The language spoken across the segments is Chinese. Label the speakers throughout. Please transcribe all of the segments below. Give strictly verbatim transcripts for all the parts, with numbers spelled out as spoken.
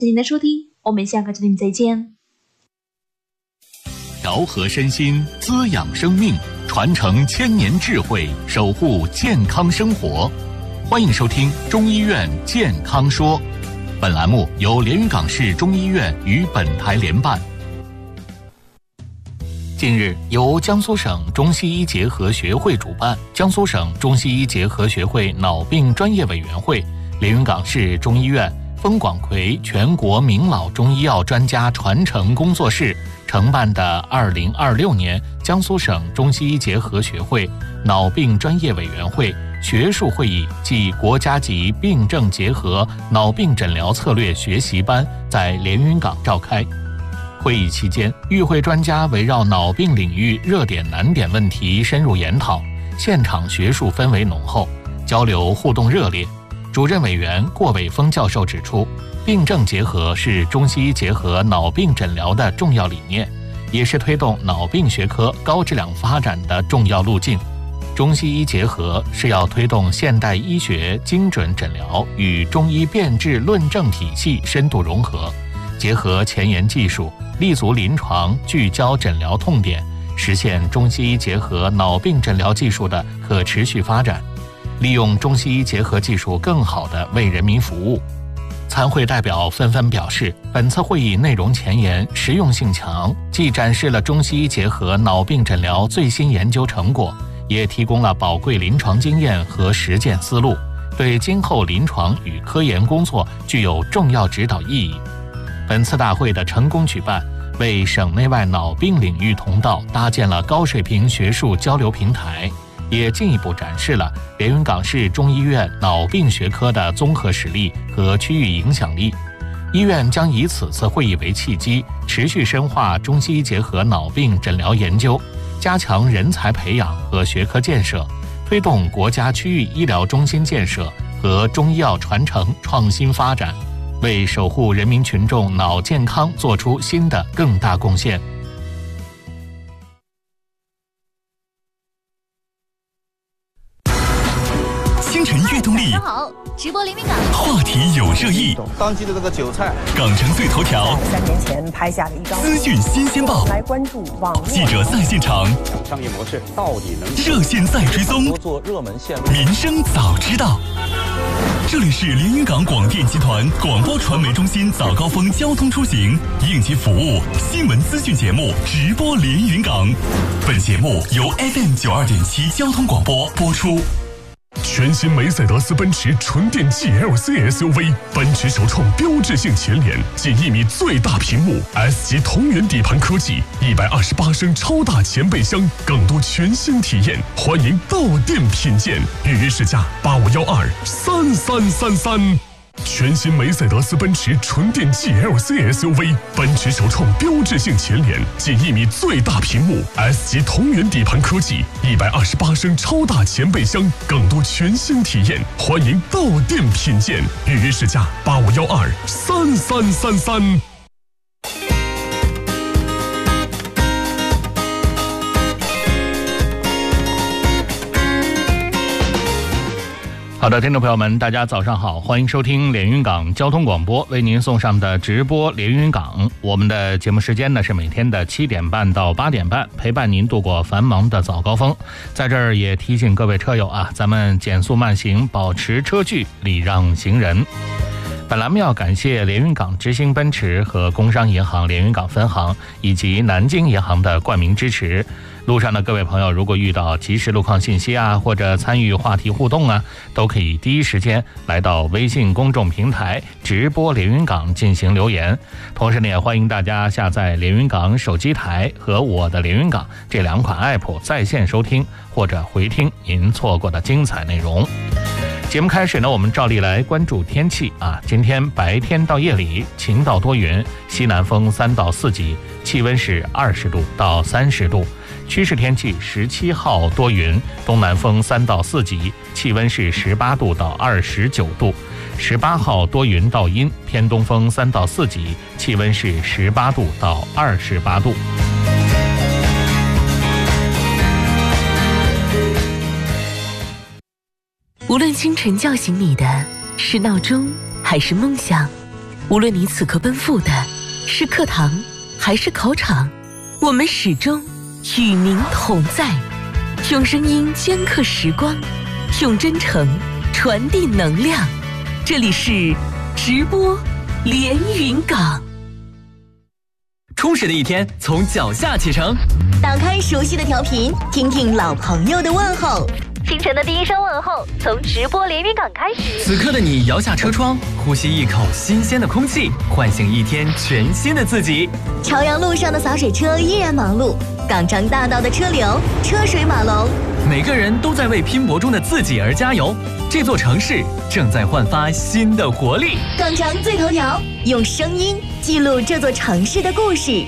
Speaker 1: 谢谢您的收听，我们下个节目再见。
Speaker 2: 调和身心，滋养生命，传承千年智慧，守护健康生活。欢迎收听中医院健康说，本栏目由连云港市中医院与本台联办。近日，由江苏省中西医结合学会主办，江苏省中西医结合学会脑病专业委员会、连云港市中医院冯广奎全国名老中医药专家传承工作室承办的二零二六年江苏省中西医结合学会脑病专业委员会学术会议暨国家级病症结合脑病诊疗策略学习班在连云港召开。会议期间，与会专家围绕脑病领域热点难点问题深入研讨，现场学术氛围浓厚，交流互动热烈。主任委员郭伟峰教授指出，病症结合是中西医结合脑病诊疗的重要理念，也是推动脑病学科高质量发展的重要路径。中西医结合是要推动现代医学精准诊疗与中医辨治论证体系深度融合，结合前沿技术，立足临床，聚焦诊疗痛点，实现中西医结合脑病诊疗技术的可持续发展，利用中西医结合技术更好地为人民服务。参会代表纷纷表示，本次会议内容前沿，实用性强，既展示了中西医结合脑病诊疗最新研究成果，也提供了宝贵临床经验和实践思路，对今后临床与科研工作具有重要指导意义。本次大会的成功举办，为省内外脑病领域同道搭建了高水平学术交流平台，也进一步展示了连云港市中医院脑病学科的综合实力和区域影响力。医院将以此次会议为契机，持续深化中西医结合脑病诊疗研究，加强人才培养和学科建设，推动国家区域医疗中心建设和中医药传承创新发展，为守护人民群众脑健康做出新的更大贡献。
Speaker 3: 星辰悦动力，
Speaker 4: 大家好，直播连云港，
Speaker 3: 话题有热议，
Speaker 5: 当季的这个韭菜，
Speaker 3: 港城最头条，
Speaker 6: 三年前拍下的一张
Speaker 3: 资讯新鲜报，
Speaker 6: 来关注网络
Speaker 3: 记者在现场，
Speaker 5: 商业模式到底能
Speaker 3: 热线在追踪，
Speaker 5: 多做热门线路，
Speaker 3: 民生早知道。这里是连云港广电集团广播传媒中心早高峰交通出行应急服务新闻资讯节目直播连云港，本节目由 F M 九二点七交通广播播出。
Speaker 7: 全新梅赛德斯奔驰纯电 G L C S U V， 奔驰首创标志性前脸，近一米最大屏幕 ，S 级同源底盘科技，一百二十八升超大前备箱，更多全新体验，欢迎到店品鉴，预约试驾八五幺二三三三三。全新梅赛德斯奔驰纯电 G L C S U V， 奔驰首创标志性前脸，近一米最大屏幕 ，S 级同源底盘科技，一百二十八升超大前备箱，更多全新体验，欢迎到店品鉴，预约试驾八五幺二三三三三。
Speaker 2: 好的，听众朋友们，大家早上好，欢迎收听连云港交通广播为您送上的直播连云港。我们的节目时间呢是每天的七点半到八点半，陪伴您度过繁忙的早高峰。在这儿也提醒各位车友啊，咱们减速慢行，保持车距，礼让行人。本栏目要感谢连云港直行奔驰和工商银行连云港分行以及南京银行的冠名支持。路上的各位朋友，如果遇到即时路况信息啊，或者参与话题互动啊，都可以第一时间来到微信公众平台直播连云港进行留言。同时呢，也欢迎大家下载连云港手机台和我的连云港这两款 app 在线收听或者回听您错过的精彩内容。节目开始呢，我们照例来关注天气啊。今天白天到夜里晴到多云，西南风三到四级，气温是二十度到三十度。趋势天气，十七号多云，东南风三到四级，气温是十八度到二十九度。十八号多云到阴，偏东风三到四级，气温是十八度到二十八度。
Speaker 8: 无论清晨叫醒你的是闹钟还是梦想，
Speaker 4: 无论你此刻奔赴的是课堂还是考场，我们始终与您同在，用声音镌刻时光，用真诚传递能量。这里是直播连云港。
Speaker 8: 充实的一天从脚下启程，
Speaker 9: 打开熟悉的调频，听听老朋友的问候。
Speaker 10: 清晨的第一声问候，从直播连云港开始。
Speaker 8: 此刻的你摇下车窗，呼吸一口新鲜的空气，唤醒一天全新的自己。
Speaker 9: 朝阳路上的洒水车依然忙碌，港张大道的车流车水马龙，
Speaker 8: 每个人都在为拼搏中的自己而加油。这座城市正在焕发新的活力。
Speaker 9: 港张最头条，用声音记录这座城市的故事。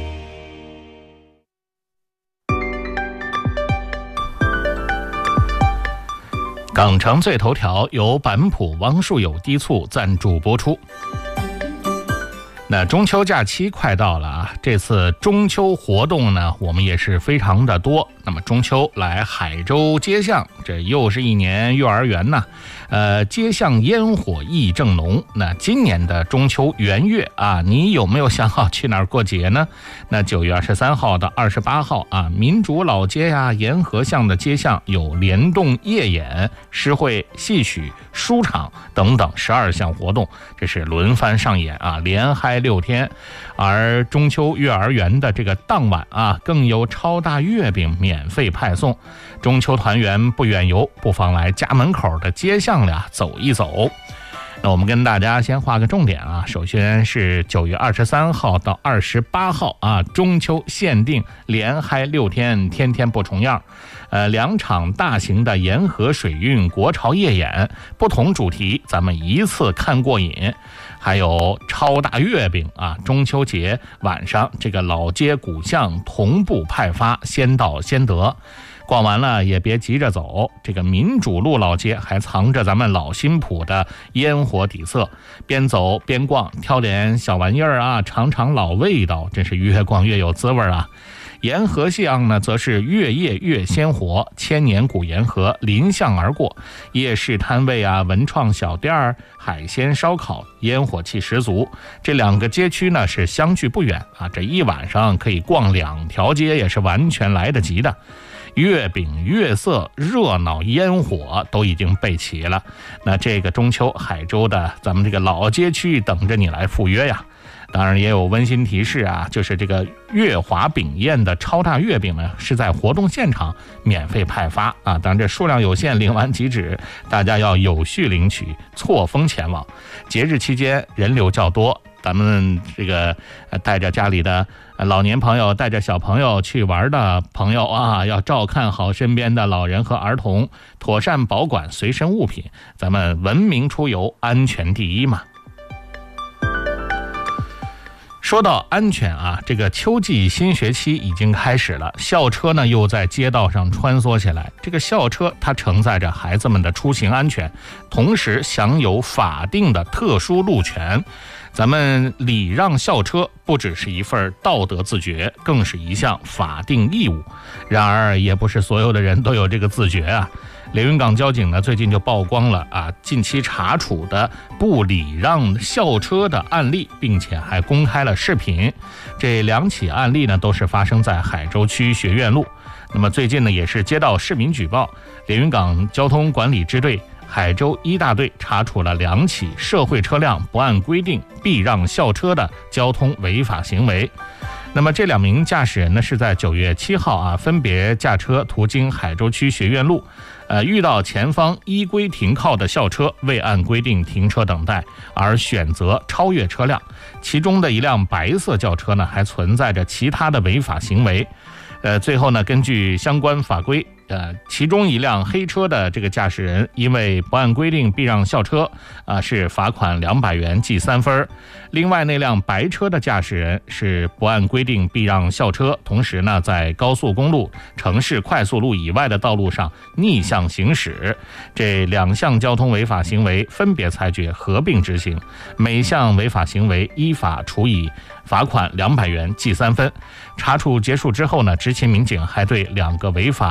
Speaker 2: 港城最头条由板浦王树友低促赞助播出。那中秋假期快到了啊，这次中秋活动呢，我们也是非常的多。那么中秋来海州街巷，这又是一年幼儿园呢，呃，街巷烟火意正浓。那今年的中秋元月啊，你有没有想好去哪儿过节呢？那九月二十三号到二十八号啊，民主老街呀、啊、沿河巷的街巷有联动夜演、诗会、戏曲、书场等等十二项活动，这是轮番上演啊，连嗨六天。而中秋幼儿园的这个当晚啊，更有超大月饼免费派送。中秋团圆不远游，不妨来家门口的街巷里啊走一走。那我们跟大家先画个重点啊，首先是九月二十三号到二十八号啊，中秋限定连嗨六天，天天不重样。呃，两场大型的沿河水运国潮夜演，不同主题，咱们一次看过瘾。还有超大月饼啊，中秋节晚上这个老街古巷同步派发，先到先得。逛完了也别急着走，这个民主路老街还藏着咱们老新浦的烟火底色，边走边逛，挑点小玩意儿啊，尝尝老味道，真是越逛越有滋味啊。沿河巷呢，则是越夜越鲜活，千年古沿河临巷而过，夜市摊位啊，文创小店儿，海鲜烧烤，烟火气十足。这两个街区呢是相距不远啊，这一晚上可以逛两条街，也是完全来得及的。月饼、月色、热闹、烟火都已经备齐了。那这个中秋，海州的咱们这个老街区等着你来赴约呀。当然也有温馨提示啊，就是这个月华饼宴的超大月饼呢，是在活动现场免费派发啊。当然这数量有限，领完即止，大家要有序领取，错峰前往。节日期间人流较多，咱们这个带着家里的老年朋友，带着小朋友去玩的朋友啊，要照看好身边的老人和儿童，妥善保管随身物品，咱们文明出游，安全第一嘛。说到安全啊，这个秋季新学期已经开始了，校车呢又在街道上穿梭起来。这个校车它承载着孩子们的出行安全，同时享有法定的特殊路权。咱们礼让校车不只是一份道德自觉，更是一项法定义务。然而也不是所有的人都有这个自觉啊。连云港交警呢最近就曝光了啊，近期查处的不礼让校车的案例，并且还公开了视频。这两起案例呢都是发生在海州区学院路。那么最近呢也是接到市民举报，连云港交通管理支队海州一大队查处了两起社会车辆不按规定避让校车的交通违法行为。那么这两名驾驶人呢是在九月七号啊，分别驾车途经海州区学院路，呃，遇到前方依规停靠的校车未按规定停车等待，而选择超越车辆。其中的一辆白色轿车呢还存在着其他的违法行为。呃，最后呢，根据相关法规，呃，其中一辆黑车的这个驾驶人因为不按规定避让校车，啊、呃，是罚款两百元记三分。另外那辆白车的驾驶人是不按规定避让校车，同时呢，在高速公路、城市快速路以外的道路上逆向行驶。这两项交通违法行为分别裁决合并执行，每项违法行为依法处以罚款两百元记三分。查处结束之后呢，执勤民警还对两个违法驾驶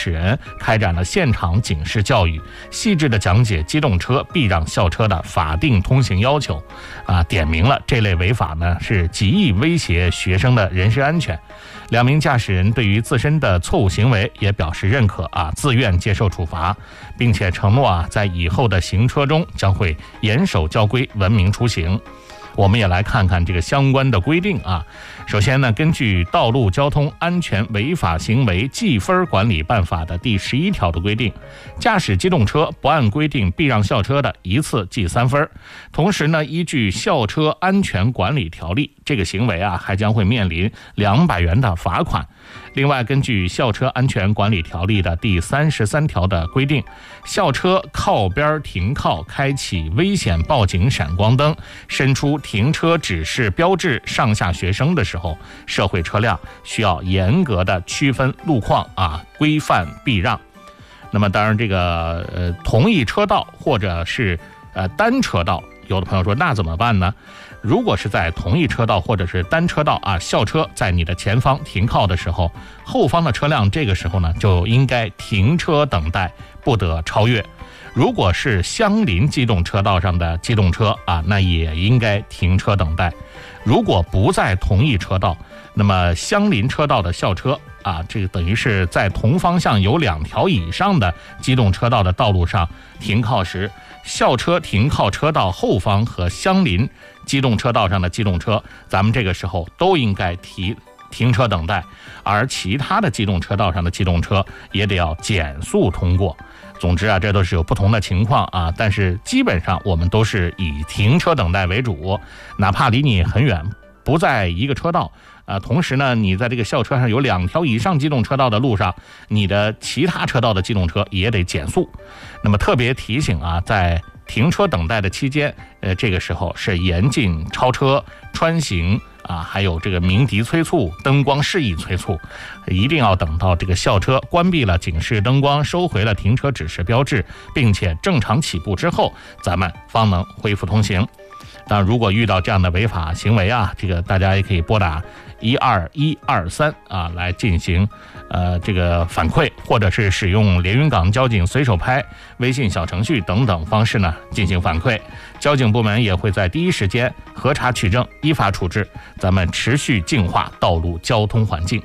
Speaker 2: 驶人开展了现场警示教育，细致地讲解机动车避让校车的法定通行要求，啊，点明了这类违法呢是极易威胁学生的人身安全。两名驾驶人对于自身的错误行为也表示认可啊，自愿接受处罚，并且承诺啊，在以后的行车中将会严守交规，文明出行。我们也来看看这个相关的规定啊。首先呢，根据《道路交通安全违法行为记分管理办法》的第十一条的规定，驾驶机动车不按规定避让校车的，一次记三分。同时呢，依据《校车安全管理条例》，这个行为啊还将会面临两百元的罚款。另外，根据《校车安全管理条例》的第三十三条的规定，校车靠边停靠、开启危险报警闪光灯、伸出停车指示标志上下学生的时候，社会车辆需要严格的区分路况啊，规范避让。那么当然，这个呃同一车道或者是呃单车道，有的朋友说那怎么办呢？如果是在同一车道或者是单车道啊，校车在你的前方停靠的时候，后方的车辆这个时候呢就应该停车等待，不得超越。如果是相邻机动车道上的机动车啊，那也应该停车等待。如果不在同一车道，那么相邻车道的校车啊，这个等于是在同方向有两条以上的机动车道的道路上停靠时，校车停靠车道后方和相邻机动车道上的机动车，咱们这个时候都应该提停车等待，而其他的机动车道上的机动车也得要减速通过。总之啊，这都是有不同的情况啊，但是基本上我们都是以停车等待为主，哪怕离你很远，不在一个车道啊，同时呢，你在这个校车上有两条以上机动车道的路上，你的其他车道的机动车也得减速。那么特别提醒啊，在停车等待的期间，呃，这个时候是严禁超车、穿行啊，还有这个鸣笛催促、灯光示意催促，一定要等到这个校车关闭了警示灯光、收回了停车指示标志，并且正常起步之后，咱们方能恢复通行。当然，如果遇到这样的违法行为啊，这个大家也可以拨打一二一二三啊来进行呃这个反馈，或者是使用连云港交警随手拍、微信小程序等等方式呢进行反馈。交警部门也会在第一时间核查取证，依法处置。咱们持续净化道路交通环境。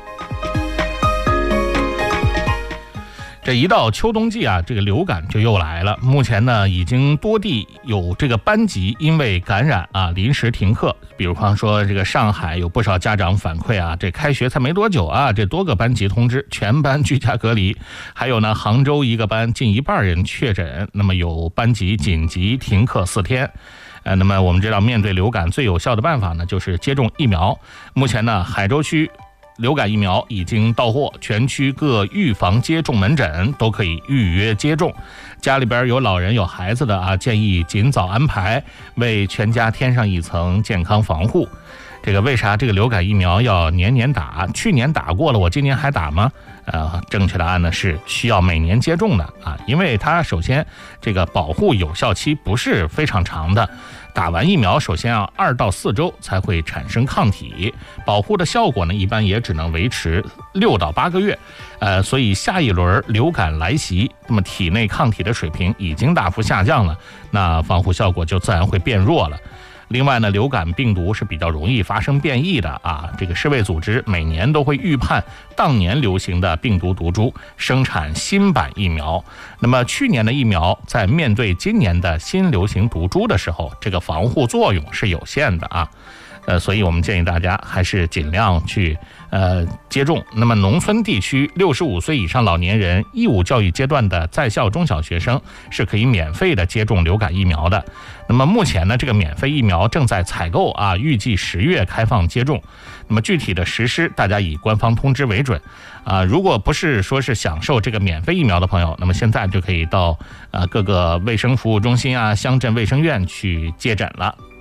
Speaker 2: 这一到秋冬季啊，这个流感就又来了。目前呢，已经多地有这个班级因为感染啊临时停课。比如说这个上海有不少家长反馈啊，这开学才没多久啊，这多个班级通知全班居家隔离。还有呢，杭州一个班近一半人确诊，那么有班级紧急停课四天。呃，那么我们知道，面对流感最有效的办法呢，就是接种疫苗。目前呢，海州区流感疫苗已经到货，全区各预防接种门诊都可以预约接种。家里边有老人有孩子的啊，建议尽早安排，为全家添上一层健康防护。这个为啥这个流感疫苗要年年打？去年打过了，我今年还打吗？呃，正确答案呢是需要每年接种的啊，因为它首先这个保护有效期不是非常长的。打完疫苗，首先要二到四周才会产生抗体，保护的效果呢，一般也只能维持六到八个月。呃，所以下一轮流感来袭，那么体内抗体的水平已经大幅下降了，那防护效果就自然会变弱了。另外呢，流感病毒是比较容易发生变异的啊。这个世卫组织每年都会预判当年流行的病毒毒株，生产新版疫苗。那么去年的疫苗在面对今年的新流行毒株的时候，这个防护作用是有限的啊。呃，所以我们建议大家还是尽量去呃接种。那么农村地区六十五岁以上老年人、义务教育阶段的在校中小学生是可以免费的接种流感疫苗的。那么目前呢，这个免费疫苗正在采购啊，预计十月开放接种。那么具体的实施，大家以官方通知为准啊。如果不是说是享受这个免费疫苗的朋友，那么现在就可以到呃各个卫生服务中心啊、乡镇卫生院去接诊了。